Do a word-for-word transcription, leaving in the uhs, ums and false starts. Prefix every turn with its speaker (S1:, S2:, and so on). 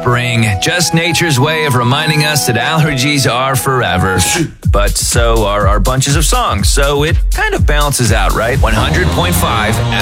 S1: spring. Just nature's way of reminding us that allergies are forever. But so are our bunches of songs, so it kind of balances out, right? one hundred point five